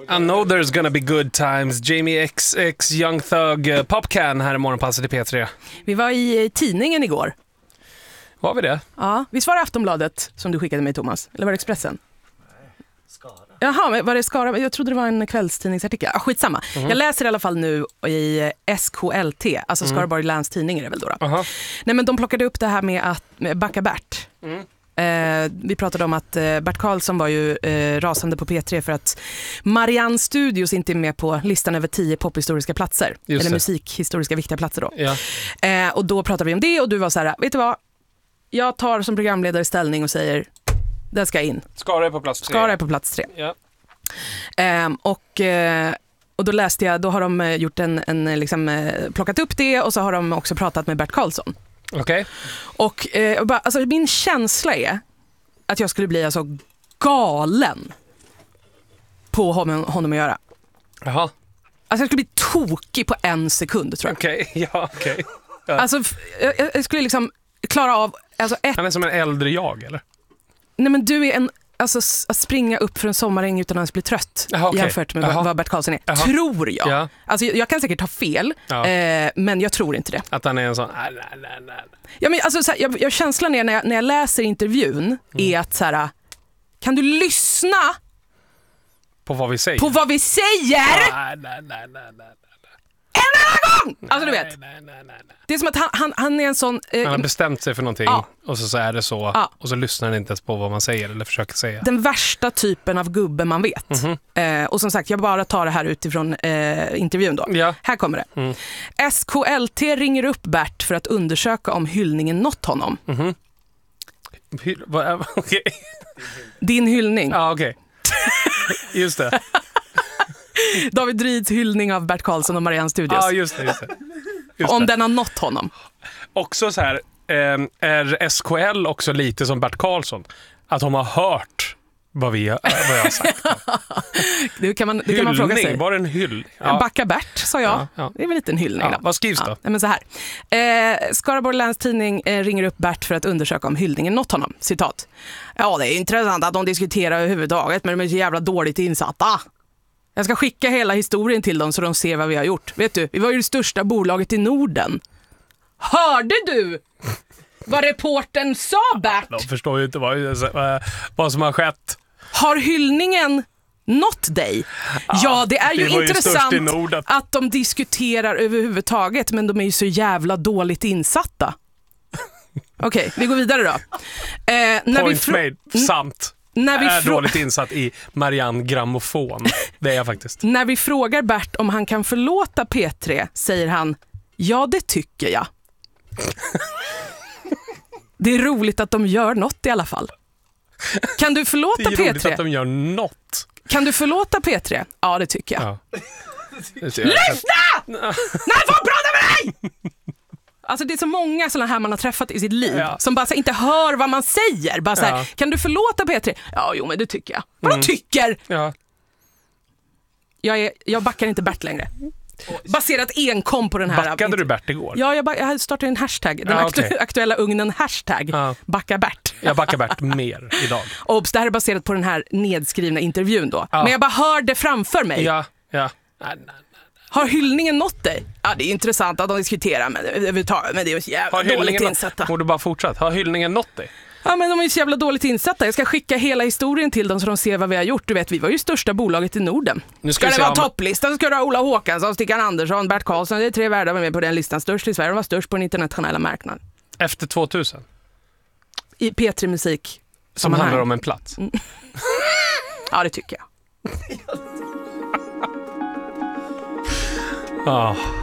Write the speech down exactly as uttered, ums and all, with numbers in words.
I know there's gonna be good times. Jamie X X, Young Thug, uh, Popcan här i morgonpasset i P tre. Vi var i tidningen igår. Var vi det? Ja, visst var det Aftonbladet som du skickade mig, Thomas? Eller var det Expressen? Skara. Jaha, men var det Skara? Jag trodde det var en kvällstidningsartikel. Ah, skitsamma. Mm. Jag läser i alla fall nu i S K L T, alltså mm. Skaraborg Läns Tidning är det väl då? då. Uh-huh. Nej, men de plockade upp det här med att med Backa Bert. Mm. Eh, vi pratade om att eh, Bert Karlsson var ju eh, rasande på P tre för att Marianne Studios inte är med på listan över tio pophistoriska platser. Just eller det. Musikhistoriska viktiga platser då. Ja. Eh, och då pratade vi om det och du var så här, vet du vad? Jag tar som programledare ställning och säger, den ska in. Skara är på plats tre. Skara är på plats tre. Ja. Eh, och... Eh, Och då läste jag, då har de gjort en, en liksom, plockat upp det och så har de också pratat med Bert Karlsson. Okej. Okay. Och eh, bara, alltså, min känsla är att jag skulle bli alltså galen på honom, honom att göra. Jaha. Alltså jag skulle bli tokig på en sekund, tror jag. Okej, okay. ja okej. Okay. Ja. Alltså jag, jag skulle liksom klara av... Alltså, ett... Han är som en äldre jag, eller? Nej, men du är en... Alltså att springa upp för en sommaräng utan att ens bli trött. Aha, okay. Jämfört med Aha. vad Bert Karlsson är. Aha. Tror jag. Ja. Alltså jag, jag kan säkert ta fel, ja. eh, men jag tror inte det. Att han är en sån... Nej, nej, nej. Ja, men alltså, så här, jag, jag känslan är när jag, när jag läser intervjun mm. är att så här, kan du lyssna på vad vi säger? På vad vi säger? Nej, nej, nej, nej, nej. En annan gång! Alltså du vet. Nej, nej, nej, nej. Det är som att han, han, han är en sån... Eh, han har bestämt sig för någonting ja. och så, så är det så. Ja. Och så lyssnar han inte ens på vad man säger eller försöker säga. Den värsta typen av gubbe man vet. Mm-hmm. Eh, och som sagt, jag bara tar det här utifrån eh, intervjun då. Ja. Här kommer det. Mm. S K L T ringer upp Bert för att undersöka om hyllningen nått honom. Mm-hmm. Hyll- vad, okay. Din hyllning. Ja, okej. Okay. Just det. David Drids hyllning av Bert Karlsson och Marianne Studios. Ja, just det. Just det. Just om det. Den har nått honom. Också så här, eh, är S K L också lite som Bert Karlsson? Att de har hört vad, vi, vad jag har sagt. det kan man, det kan man fråga sig. Var det en hyll? Ja. Backa Bert, sa jag. Ja, ja. Det är väl lite en hyllning. Ja, då. Vad skrivs då? Ja, men så här. Eh, Skaraborg Läns Tidning eh, ringer upp Bert för att undersöka om hyllningen nått honom. Citat. Ja, det är intressant att de diskuterar överhuvudtaget, men de är så jävla dåligt insatta. Jag ska skicka hela historien till dem så de ser vad vi har gjort. Vet du, vi var ju det största bolaget i Norden. Hörde du vad reportern sa, Bert? De förstår ju inte vad, vad som har skett. Har hyllningen nått dig? Ja, ja det är ju intressant ju att de diskuterar överhuvudtaget, men de är ju så jävla dåligt insatta. Okej, okay, vi går vidare då. Eh, när Point vi fr- made, sant. När vi är frå- dåligt insatt i Marianne Grammofon. Det är jag faktiskt. När vi frågar Bert om han kan förlåta P tre säger han, ja det tycker jag. Det är roligt att de gör något i alla fall. Kan du förlåta P tre? Det är roligt att de gör något. Kan du förlåta P tre? Ja, det tycker jag. Ja. Lyssna! När får jag prata med dig? Alltså det är så många sådana här man har träffat i sitt liv ja. som bara så inte hör vad man säger. Bara så här, ja. Kan du förlåta P tre? Ja, jo, men det tycker jag. Vadå mm. tycker? Ja. Jag, är, jag backar inte Bert längre. Baserat enkom på den här... Backade du Bert igår? Ja, jag, back, jag startade en hashtag. Den ja, okay. aktu- aktuella ugnen hashtag. Ja. Backa Bert. Jag backar Bert mer idag. Och det här är baserat på den här nedskrivna intervjun då. Ja. Men jag bara hör det framför mig. Ja, ja. Nej, nej. Har hyllningen nått dig? Ja, det är intressant att de diskuterar, men, men det är så jävla dåligt insatta. Har du bara fortsatt? Har hyllningen nått dig? Ja, men de är så jävla dåligt insatta. Jag ska skicka hela historien till dem så de ser vad vi har gjort. Du vet, vi var ju största bolaget i Norden. Nu ska, ska det vara om... topplistan så ska du ha Ola Håkansson, Stickan Andersson, Bert Karlsson. Det är tre värdar med på den listan. Störst i Sverige. De var störst på den internationella marknaden. Efter tvåtusen? I P tre Musik. Som handlar här. Om en plats? Mm. Ja, det tycker jag. Ah.